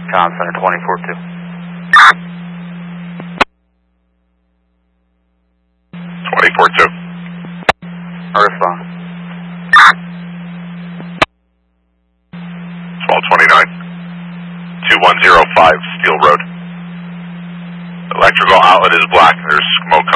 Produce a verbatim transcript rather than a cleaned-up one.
Com Center twenty-four two. twenty-four two. I respond. twelve twenty-nine. two one zero five Steel Road. Electrical outlet is black. There's smoke